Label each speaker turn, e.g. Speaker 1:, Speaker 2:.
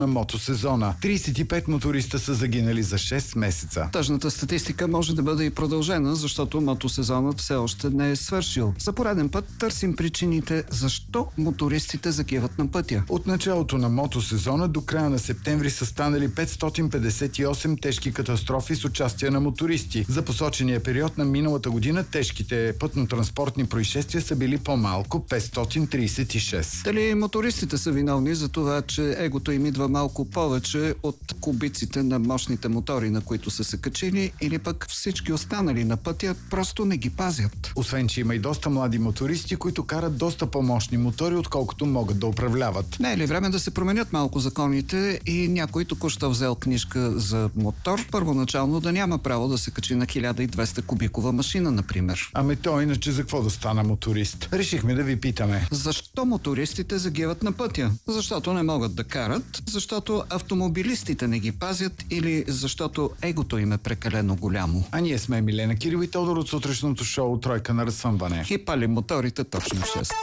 Speaker 1: на мотосезона. 35 моториста са загинали за 6 месеца.
Speaker 2: Тъжната статистика може да бъде и продължена, защото мотосезонът все още не е свършил. За пореден път търсим причините защо мотористите загиват на пътя.
Speaker 1: От началото на мотосезона до края на септември са станали 558 тежки катастрофи с участие на мотористи. За посочения период на миналата година тежките пътно-транспортни происшествия са били по-малко 536.
Speaker 2: Дали мотористите са виновни за това, че егото им идва малко повече от кубиците на мощните мотори, на които са се качили, или пък всички останали на пътя просто не ги пазят?
Speaker 1: Освен, че има и доста млади мотористи, които карат доста по-мощни мотори, отколкото могат да управляват.
Speaker 2: Не е ли време да се променят малко законите и някой току-що взел книжка за мотор, първоначално да няма право да се качи на 1200 кубикова машина, например?
Speaker 1: Ами то иначе за какво да стана моторист? Решихме да ви питаме.
Speaker 2: Защо мотористите загиват на пътя? Защото не могат да карат, защото автомобилистите не ги пазят или защото егото им е прекалено голямо?
Speaker 1: А ние сме Милена Кирил и Тодор от сутрешното шоу Тройка на разсъмване.
Speaker 2: И палим моторите точно в 6.